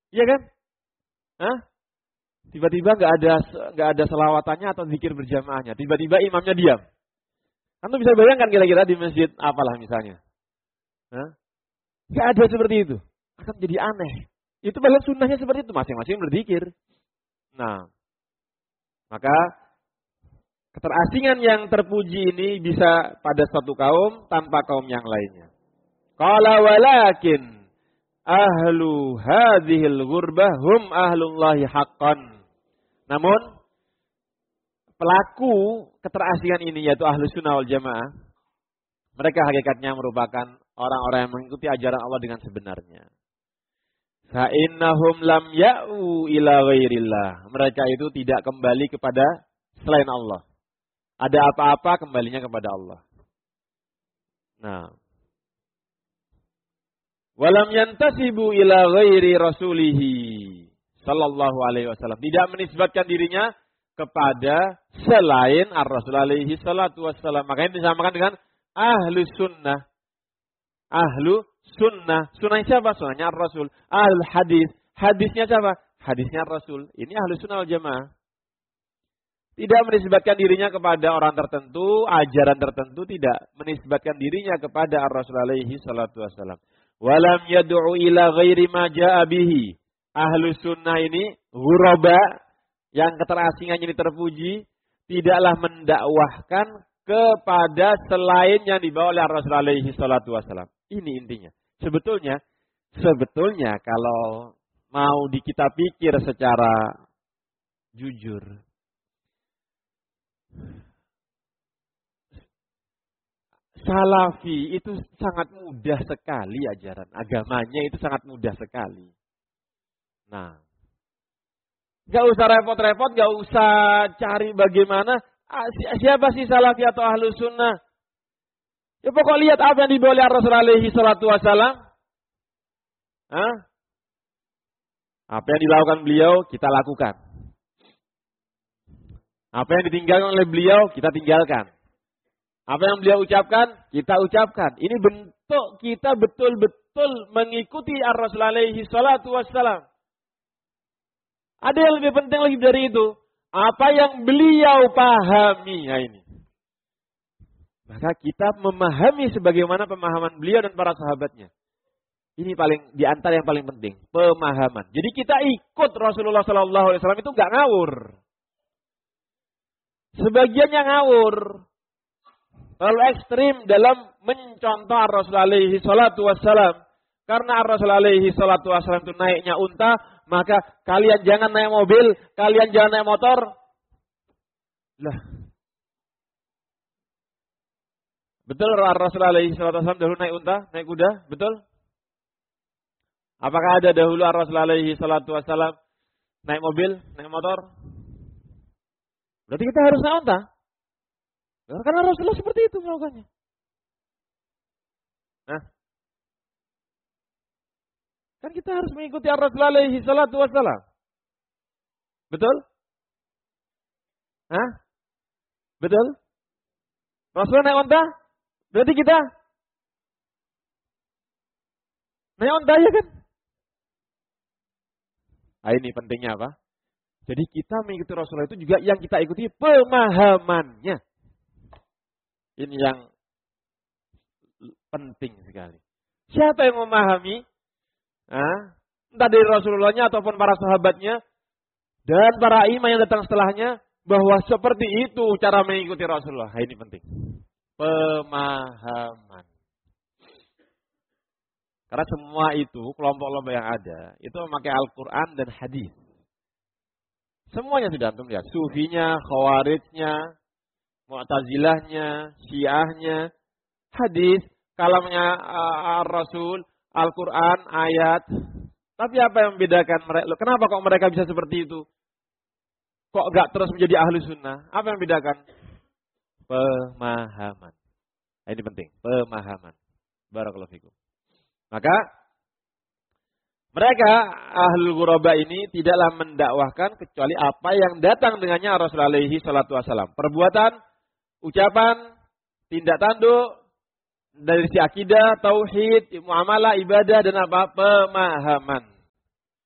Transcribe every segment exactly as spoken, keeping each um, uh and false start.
Iya kan? Hah? Tiba-tiba nggak ada nggak ada selawatannya atau zikir berjamaahnya. Tiba-tiba imamnya diam. Anda bisa bayangkan kira-kira di masjid apalah misalnya. Hah? Nggak ada seperti itu. Akan jadi aneh. Itu balik sunnahnya seperti itu. Masing-masing berzikir. Nah, maka keterasingan yang terpuji ini bisa pada satu kaum tanpa kaum yang lainnya. Qala walakin ahlu hadhil ghurbah hum ahlullahi haqqan. Namun pelaku keterasingan ini yaitu ahlu sunnah wal jamaah, mereka hakikatnya merupakan orang-orang yang mengikuti ajaran Allah dengan sebenarnya. Fa innahum lam ya'u ila ghairillah. Mereka itu tidak kembali kepada selain Allah. Ada apa-apa kembalinya kepada Allah. Nah, walam yantasibu ila ghairi rasulihi sallallahu alaihi wasallam. Tidak menisbatkan dirinya kepada selain ar-rasul alaihi salatu wassalam. Makanya disamakan dengan ahlu sunnah. Ahlu sunnah. Sunnah siapa? Sunnahnya ar-rasul. Ahlu hadis. Hadisnya siapa? Hadisnya ar-rasul. Ini ahlu sunnah wal jamaah. Tidak menisbatkan dirinya kepada orang tertentu, ajaran tertentu. Tidak menisbatkan dirinya kepada ar-rasul alaihi salatu wassalam. Walam yad'u ila ghairi ma ja'a bihi. Ahlu sunnah ini ghuraba yang keterasingannya ini terpuji, tidaklah mendakwahkan kepada selain yang dibawa oleh Rasul alaihi salatu wasallam. Ini intinya. Sebetulnya sebetulnya kalau mau di kita pikir secara jujur, Salafi itu sangat mudah sekali ajaran agamanya, itu sangat mudah sekali. Nah, gak usah repot-repot, gak usah cari bagaimana siapa sih Salafi atau Ahlu Sunnah. Ya pokok lihat apa yang dibawa oleh Rasul alaihi salatu wassalam. Hah? Apa yang dilakukan beliau kita lakukan. Apa yang ditinggalkan oleh beliau kita tinggalkan. Apa yang beliau ucapkan, kita ucapkan. Ini bentuk kita betul-betul mengikuti Ar-Rasul alaihi salatu wassalam. Ada yang lebih penting lagi dari itu. Apa yang beliau pahami. Nah ini. Maka kita memahami sebagaimana pemahaman beliau dan para sahabatnya. Ini paling di antara yang paling penting. Pemahaman. Jadi kita ikut Rasulullah sallallahu alaihi wasallam itu nggak ngawur. Sebagian yang ngawur. Terlalu ekstrim dalam mencontoh Rasul alaihi salatu wassalam. Karena Rasul alaihi salatu wassalam itu naiknya unta, maka kalian jangan naik mobil, kalian jangan naik motor. Lah. Betul Rasul alaihi salatu wassalam dahulu naik unta, naik kuda? Betul? Apakah ada dahulu Rasul alaihi salatu wassalam naik mobil, naik motor? Berarti kita harus naik unta. Karena Rasulullah seperti itu melakukannya. Nah, kan kita harus mengikuti Rasulullah alaihi salatu wassalam. Betul? Hah? Betul? Rasulullah naik unta? Berarti kita naik unta ya kan? Nah, ini pentingnya apa? Jadi kita mengikuti Rasulullah itu juga yang kita ikuti pemahamannya. Ini yang penting sekali. Siapa yang memahami? Nah, entah dari Rasulullahnya ataupun para sahabatnya dan para imam yang datang setelahnya, bahwa seperti itu cara mengikuti Rasulullah. Nah, ini penting. Pemahaman. Karena semua itu kelompok-kelompok yang ada itu memakai Al-Quran dan hadis. Semuanya sudah antum lihat. Sufinya, Khawarijnya, Mu'tazilahnya, Syiahnya, hadis, kalamnya uh, Rasul, Al-Quran, ayat. Tapi apa yang membedakan mereka? Kenapa kok mereka bisa seperti itu? Kok gak terus menjadi ahli sunnah? Apa yang membedakan? Pemahaman. Nah, ini penting, pemahaman. Barakallahu fikum. Maka mereka ahlul ghuraba ini tidaklah mendakwahkan kecuali apa yang datang dengannya Rasulullah alaihi salatu wassalam. Perbuatan, ucapan, tindak tanduk, dari si akidah, tauhid, muamalah, ibadah, dan apa? Pemahaman.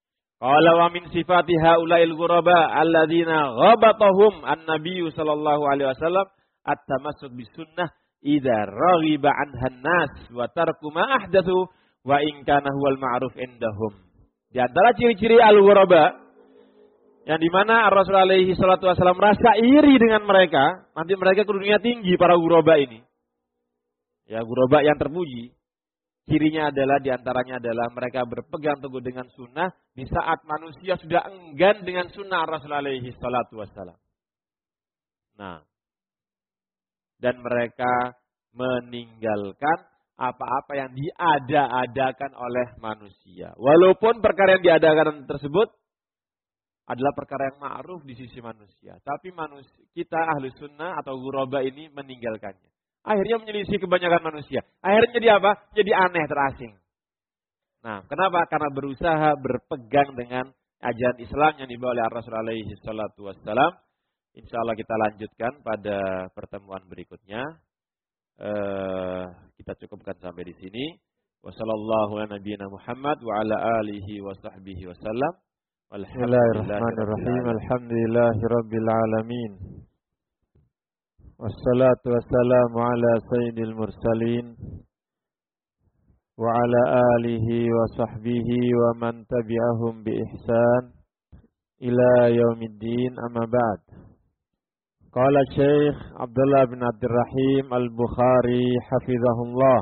Qala wa min sifati haula'il ghuraba alladzina ghabatahum an-nabiy sallallahu alaihi wasallam at-tamassuk bisunnah idza raghiba 'anha an-nas wa tarku ma ahdatsu wa in kana huwal ma'ruf indahum. Di antara ciri-ciri al-ghuraba yang dimana Rasul alaihi salatu wasallam merasa iri dengan mereka, nanti mereka ke dunia tinggi para ghuraba ini. Ya, ghuraba yang terpuji. Cirinya adalah diantaranya adalah mereka berpegang teguh dengan sunnah di saat manusia sudah enggan dengan sunnah Rasul alaihi salatu wassalam. Nah, dan mereka meninggalkan apa-apa yang diada-adakan oleh manusia. Walaupun perkara yang diadakan tersebut adalah perkara yang ma'ruf di sisi manusia. Tapi manusia, kita ahli sunnah atau ghuraba ini meninggalkannya. Akhirnya menyelisih kebanyakan manusia. Akhirnya jadi apa? Jadi aneh, terasing. Nah, kenapa? Karena berusaha berpegang dengan ajaran Islam yang dibawa oleh Rasul alaihi salatu wassalam. Insyaallah kita lanjutkan pada pertemuan berikutnya. Uh, kita cukupkan sampai di sini. Wassallallahu ala nabiyyina Muhammad wa ala alihi wa sahbihi wasallam. Bismillahirrahmanirrahim. Alhamdulillahirabbil alamin. Wassalatu wassalamu ala sayyidil mursalin wa ala alihi wa sahbihi wa man tabi'ahum bi ihsan ila yaumiddin, amma ba'd. Qala Syekh Abdullah bin Abdurrahim Al-Bukhari hafizahullah,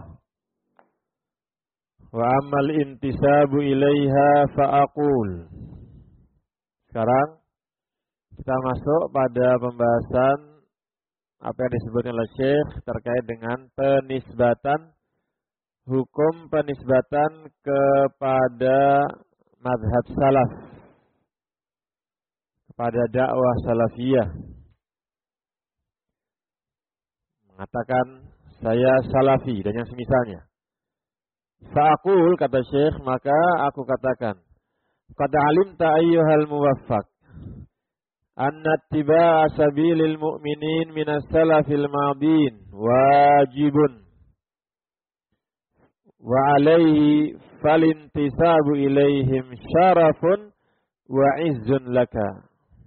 wa ammal intisabu ilaiha fa'aqul. Sekarang kita masuk pada pembahasan apa yang disebutkan oleh Syekh terkait dengan penisbatan, hukum penisbatan kepada mazhab salaf, kepada dakwah salafiyah. Mengatakan saya salafi dan yang semisalnya. Fa'aqul, kata Syekh, maka aku katakan, qad alimta ayyuhal muwaffaq anna ittiba'a sabilil mu'minin minas salafil madin wajibun wa alaihi falintisabu ilaihim syarafun wa izzun laka.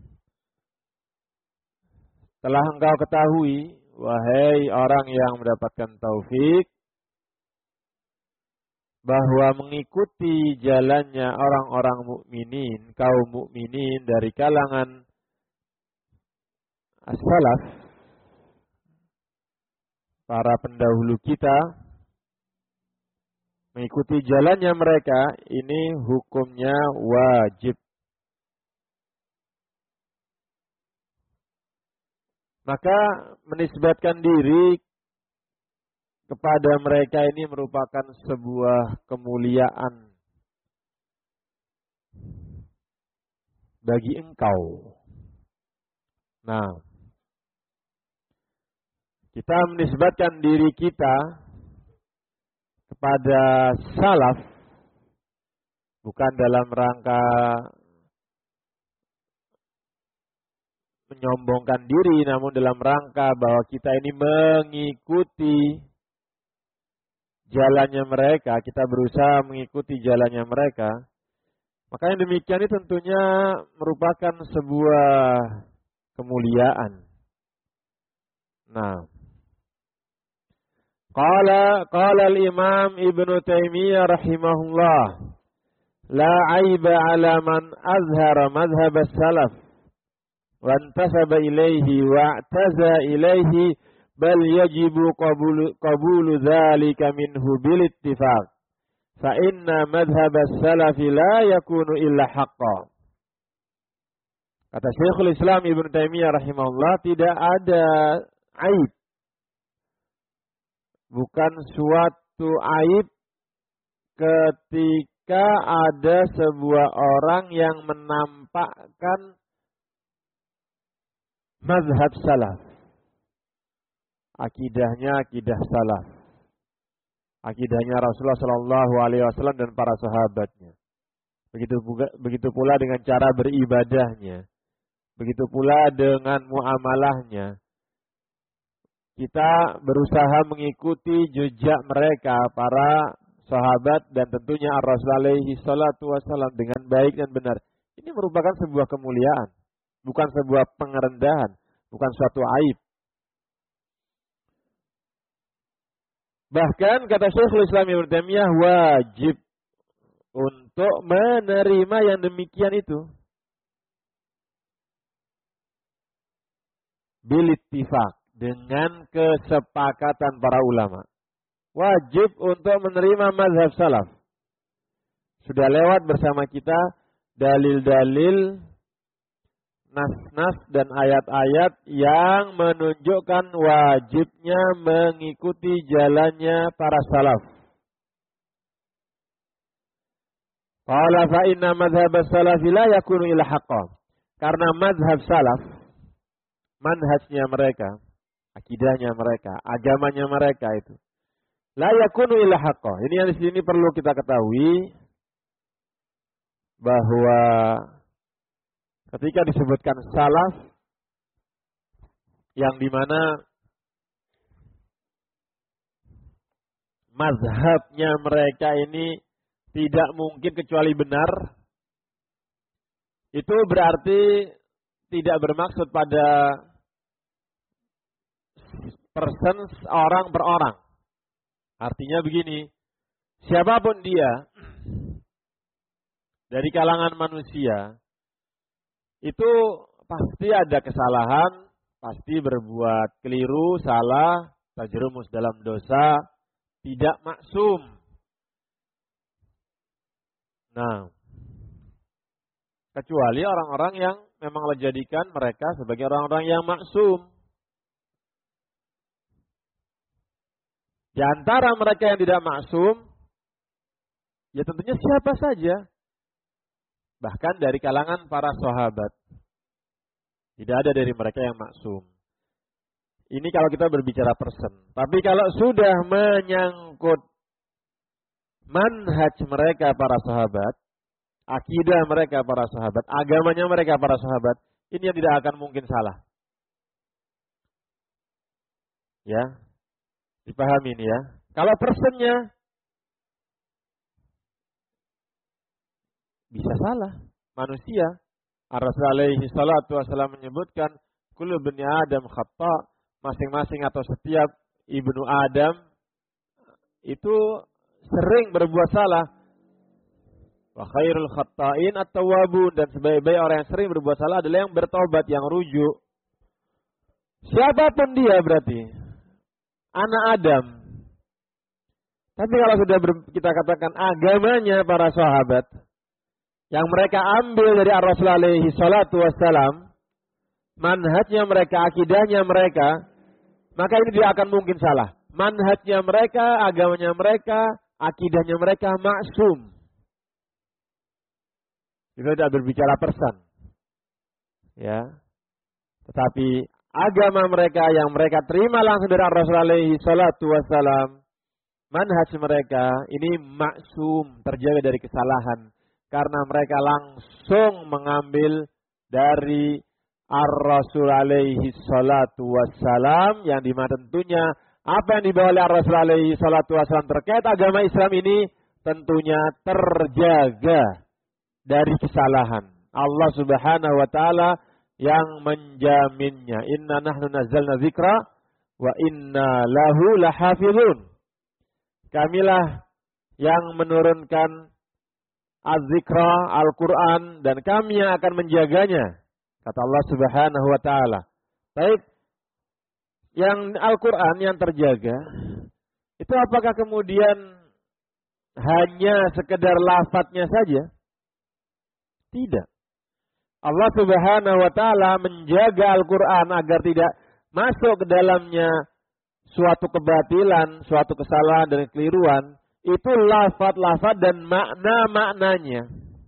Telah engkau ketahui, wahai orang yang mendapatkan taufik, bahwa mengikuti jalannya orang-orang mukminin, kaum mukminin dari kalangan as-salaf, para pendahulu kita, mengikuti jalannya mereka, ini hukumnya wajib. Maka menisbatkan diri kepada mereka ini merupakan sebuah kemuliaan bagi engkau. Nah, kita menisbatkan diri kita kepada salaf bukan dalam rangka menyombongkan diri, namun dalam rangka bahwa kita ini mengikuti jalannya mereka, kita berusaha mengikuti jalannya mereka. Maka yang demikian ini tentunya merupakan sebuah kemuliaan. Nah, Qala qala al-Imam Ibnu Taimiyah rahimahullah, la aiba ala man azhara madhhab as-salaf wa intasaba ilayhi wa i'taza ilayhi, bal yajibu qabulu qabulu dzalika minhu bil ittifaq, fa inna madhhab as-salaf la yakunu illa haqqan. Kata Syekhul Islam Ibnu Taimiyah rahimahullah, tidak ada aib, bukan suatu aib ketika ada sebuah orang yang menampakkan mazhab salaf, akidahnya akidah salaf, akidahnya Rasulullah Shallallahu Alaihi Wasallam dan para sahabatnya. Begitu begitu pula dengan cara beribadahnya, begitu pula dengan muamalahnya. Kita berusaha mengikuti jejak mereka, para sahabat dan tentunya Ar-Rasul alaihi salatu wassalam dengan baik dan benar. Ini merupakan sebuah kemuliaan, bukan sebuah pengerendahan, bukan suatu aib. Bahkan kata Syekhul Islam Ibnu Taimiyah, wajib untuk menerima yang demikian itu. Bil ittifaq, dengan kesepakatan para ulama. Wajib untuk menerima mazhab salaf. Sudah lewat bersama kita dalil-dalil, nas-nas dan ayat-ayat yang menunjukkan wajibnya mengikuti jalannya para salaf. Qala fa inna madhhab as-salaf la yakunu illa haqqan. Karena mazhab salaf, manhajnya mereka, akidahnya mereka, agamanya mereka itu la yakunu illa haqqan. Ini yang di sini perlu kita ketahui bahwa ketika disebutkan salaf yang dimana mazhabnya mereka ini tidak mungkin kecuali benar, itu berarti tidak bermaksud pada person orang per orang. Artinya begini, siapapun dia dari kalangan manusia itu pasti ada kesalahan, pasti berbuat keliru, salah, terjerumus dalam dosa, tidak maksum. Nah, kecuali orang-orang yang memang menjadikan mereka sebagai orang-orang yang maksum. Di antara mereka yang tidak maksum, ya tentunya siapa saja. Bahkan dari kalangan para sahabat. Tidak ada dari mereka yang maksum. Ini kalau kita berbicara person. Tapi kalau sudah menyangkut manhaj mereka para sahabat, akidah mereka para sahabat, agamanya mereka para sahabat, ini yang tidak akan mungkin salah. Ya, dipahami ini ya. Kalau personnya bisa salah, manusia. Ar-Rasul alaihi salatu wassalam menyebutkan kullu bani Adam khata', masing-masing atau setiap ibnu Adam itu sering berbuat salah. Wa khairul khatta'in at-tawwabun, dan sebaik-baik orang yang sering berbuat salah adalah yang bertobat, yang rujuk. Siapapun dia berarti anak Adam. Tapi kalau sudah ber, kita katakan agamanya para sahabat yang mereka ambil dari Ar-Rasul alaihi salatu wassalam, manhajnya mereka, akidahnya mereka, maka ini tidak akan mungkin salah. Manhajnya mereka, agamanya mereka, akidahnya mereka maksum. Kita tidak berbicara persen. Ya. Tetapi agama mereka yang mereka terima langsung dari Ar-Rasul alaihi salatu wassalam, manhaj mereka ini maksum, terjaga dari kesalahan. Karena mereka langsung mengambil dari Ar-Rasul alaihi salatu wassalam, yang dimana tentunya apa yang dibawa oleh Ar-Rasul alaihi salatu wassalam terkait agama Islam ini tentunya terjaga dari kesalahan. Allah subhanahu wa ta'ala yang menjaminnya. Inna nahnu nazzalna dzikra wa inna lahu lahafizun. Kamilah yang menurunkan az-zikra, Al-Quran, dan kami yang akan menjaganya. Kata Allah subhanahu wa ta'ala. Baik, yang Al-Quran yang terjaga, itu apakah kemudian hanya sekedar lafadznya saja? Tidak. Allah subhanahu wa ta'ala menjaga Al-Quran agar tidak masuk ke dalamnya suatu kebatilan, suatu kesalahan dan kekeliruan. Itu lafaz-lafaz dan makna-maknanya.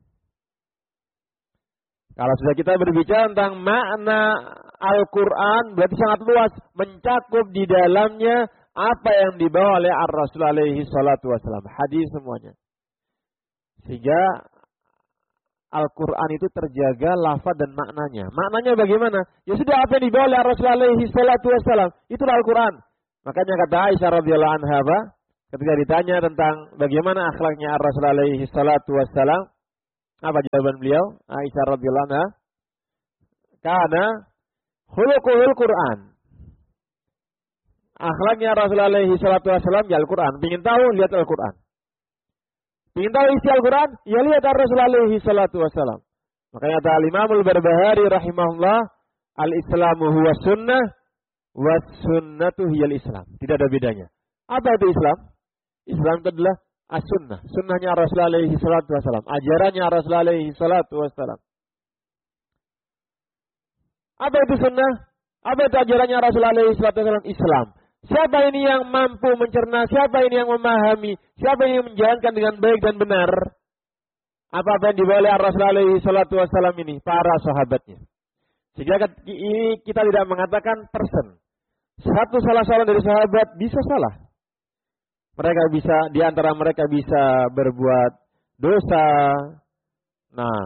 Kalau sudah kita berbicara tentang makna Al-Quran, berarti sangat luas, mencakup di dalamnya apa yang dibawa oleh Ar-Rasul alaihi salatu wassalam, hadis semuanya. Sehingga Al-Quran itu terjaga lafaz dan maknanya. Maknanya bagaimana? Ya sudah, apa yang dibawa oleh Ar-Rasul alaihi salatu wassalam, itulah Al-Quran. Makanya kata Aisyah radhiyallahu anha, Ketika ditanya tentang bagaimana akhlaknya Rasul alaihi salatu wassalam, apa jawaban beliau? Aisyah radhiyallahu anha, "Kana khuluquhul Qur'an." Akhlaknya Rasul alaihi salatu wassalam ya Al-Qur'an. Ingin tahu, lihat Al-Qur'an. Ingin tahu isi Al-Qur'an? Ya lihat Rasul alaihi salatu wassalam. Makanya kata Al-Imam Al-Barbahari rahimahullah, al-Islamu huwa sunnah wa sunnatu hiyal Islam. Tidak ada bedanya. Apa itu Islam? Islam itu adalah as-sunnah. Sunnahnya Rasul alaihi salatu wassalam. Ajarannya Rasul alaihi salatu wassalam. Apa itu sunnah? Apa itu ajarannya Rasul alaihi salatu wassalam? Islam. Siapa ini yang mampu mencerna? Siapa ini yang memahami? Siapa ini yang menjalankan dengan baik dan benar? Apa-apa yang dibawa oleh Rasul alaihi salatu wassalam ini? Para sahabatnya. Sehingga ini kita tidak mengatakan person. Satu salah seorang dari sahabat bisa salah. Mereka bisa, di antara mereka bisa berbuat dosa. Nah,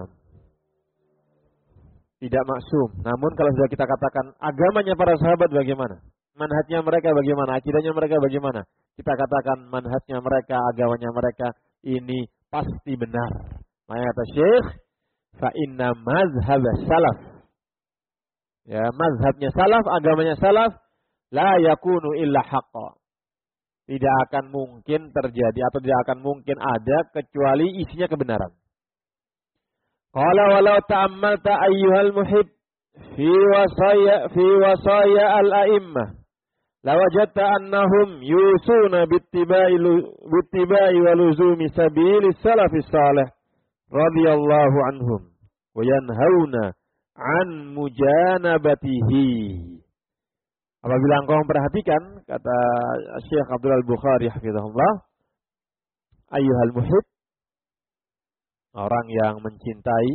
tidak maksum. Namun kalau sudah kita katakan agamanya para sahabat bagaimana? Manhajnya mereka bagaimana? Akidahnya mereka bagaimana? Kita katakan manhajnya mereka, agamanya mereka ini pasti benar. Makanya kata Syekh, fa inna mazhab salaf. Ya, mazhabnya salaf, agamanya salaf, la yakunu illa haqqa. Tidak akan mungkin terjadi atau tidak akan mungkin ada kecuali isinya kebenaran. Qala walau ta'ammalta ayyuhal muhib fi wasaya fi wasaya al-a'immah lawajadta annahum yusuna bittiba'i bittiba'i wa luzumi sabilis salafis salih radhiyallahu anhum wa yanhauna an mujanabatihi. Apabila engkau memperhatikan, kata Syekh Abdul Al-Bukhari hafizahullah, ayyuhal muhib, orang yang mencintai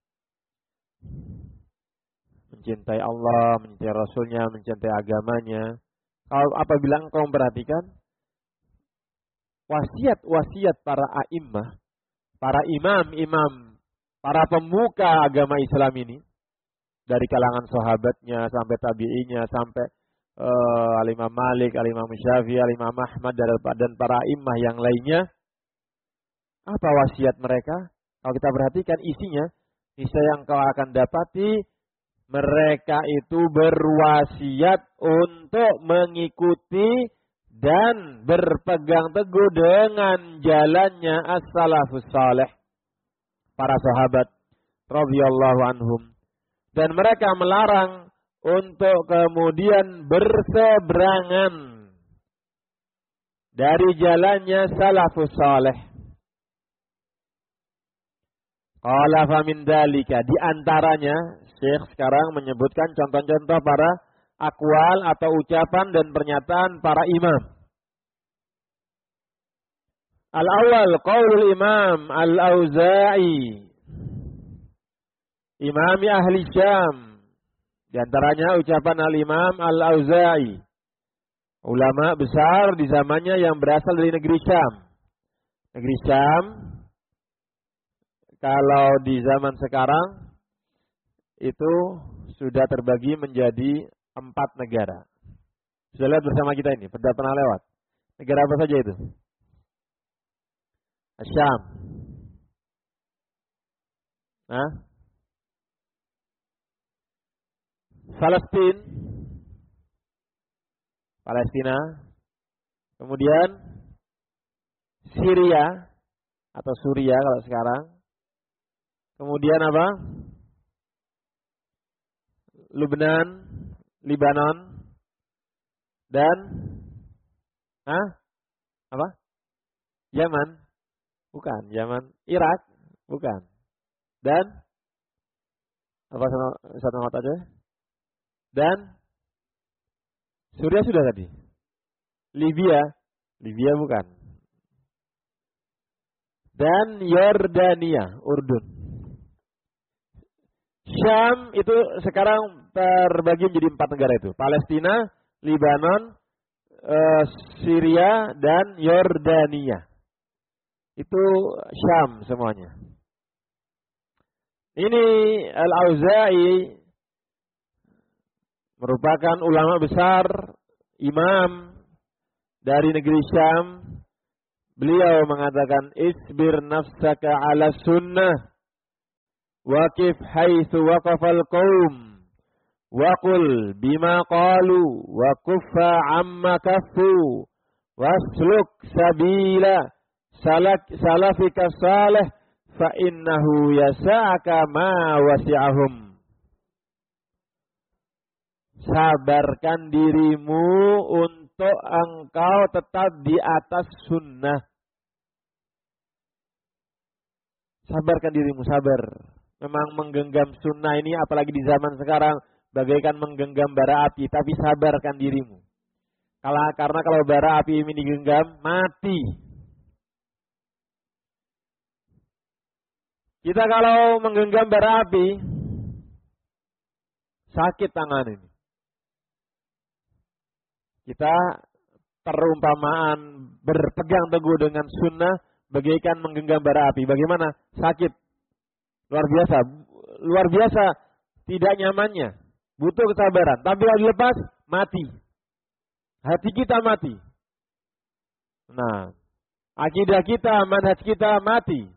mencintai Allah, mencintai Rasulnya, mencintai agamanya. Kalau apabila engkau memperhatikan wasiat-wasiat para a'immah, para imam-imam, para pemuka agama Islam ini, dari kalangan sahabatnya sampai tabi'inya sampai uh, Al-Imam Malik, Al-Imam Syafi'i, Al-Imam Ahmad dan para imam yang lainnya, apa wasiat mereka? Kalau kita perhatikan isinya, niscaya yang kau akan dapati mereka itu berwasiat untuk mengikuti dan berpegang teguh dengan jalannya as-salafus salih, para sahabat radhiyallahu anhum. Dan mereka melarang untuk kemudian berseberangan dari jalannya salafus salih. Qala fa min dalika, di antaranya Syekh sekarang menyebutkan contoh-contoh para akwal atau ucapan dan pernyataan para imam. Al-awwal qaulul Imam Al-Auza'i, Imam ahli Syam. Di antaranya ucapan Al-Imam Al-Auza'i, ulama besar di zamannya yang berasal dari negeri Syam. Negeri Syam, kalau di zaman sekarang itu sudah terbagi menjadi empat negara. Sudah lihat bersama kita ini, sudah pernah lewat. Negara apa saja itu? Syam. Nah, Palestina, Palestina, kemudian Syria atau Suria kalau sekarang, kemudian apa? Lebanon, Libanon, dan ah, apa? Yaman, bukan, Yaman, Irak, bukan, dan apa satu nama aja? Dan Suriah sudah tadi. Libya, Libya bukan. Dan Yordania, Urdun. Syam itu sekarang terbagi menjadi empat negara itu. Palestina, Libanon, uh, Syria, dan Yordania. Itu Syam semuanya. Ini Al-Auza'i merupakan ulama besar, imam dari negeri Syam beliau mengatakan isbir nafsaka ala sunnah waqif haitsu waqafal qaum wa qul bima qalu wa kuffa amma kaffu wasluk sabila salak salafika salih fa innahu yasa'aka ma wasi'ahum. Sabarkan dirimu untuk engkau tetap di atas sunnah. Sabarkan dirimu, sabar. Memang menggenggam sunnah ini apalagi di zaman sekarang bagaikan menggenggam bara api, tapi sabarkan dirimu. Kalau karena kalau bara api ini digenggam, mati. Kita kalau menggenggam bara api, sakit tangan ini. Kita perumpamaan berpegang teguh dengan sunnah bagaikan menggenggam bara api. Bagaimana? Sakit. Luar biasa. Luar biasa tidak nyamannya. Butuh kesabaran. Tapi kalau dilepas, mati. Hati kita mati. Nah, akidah kita, manhaj kita mati.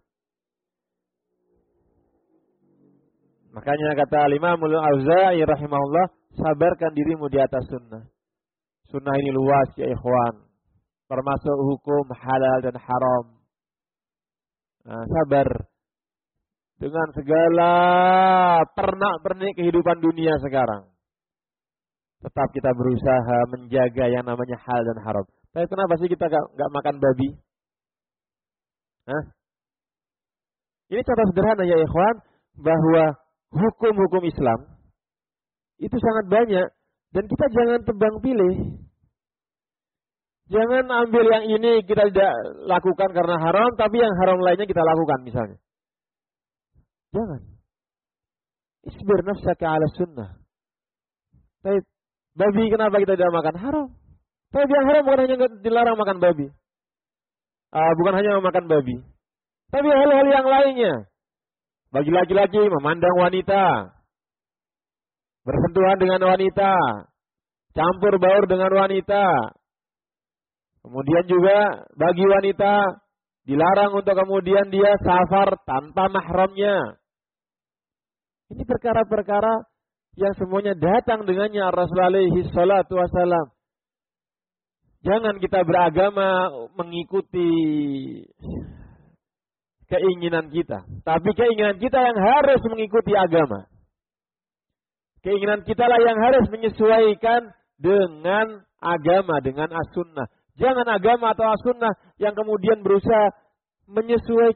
Makanya kata Imam Al-Auza'i rahimahullah, sabarkan dirimu di atas sunnah. Sunnah ini luas ya ikhwan. Termasuk hukum halal dan haram. Nah, sabar. Dengan segala pernak-pernik kehidupan dunia sekarang. Tetap kita berusaha menjaga yang namanya halal dan haram. Tapi kenapa sih kita gak, gak makan babi? Hah? Ini contoh sederhana ya ikhwan. Bahwa hukum-hukum Islam itu sangat banyak. Dan kita jangan tebang pilih. Jangan ambil yang ini kita tidak lakukan karena haram, tapi yang haram lainnya kita lakukan misalnya. Jangan. Isbir nafsaka ala sunnah. Tapi babi kenapa kita tidak makan? Haram. Tapi yang haram bukan hanya dilarang makan babi. Uh, bukan hanya makan babi. Tapi hal-hal yang lainnya. Bagi laki-laki memandang wanita. Bersentuhan dengan wanita, campur baur dengan wanita. Kemudian juga bagi wanita dilarang untuk kemudian dia safar tanpa mahramnya. Ini perkara-perkara yang semuanya datang dengannya Rasulullah alaihi salatu wasalam. Jangan kita beragama mengikuti keinginan kita, tapi keinginan kita yang harus mengikuti agama. Keinginan kita lah yang harus menyesuaikan dengan agama, dengan as-sunnah. Jangan agama atau as-sunnah yang kemudian berusaha menyesuaikan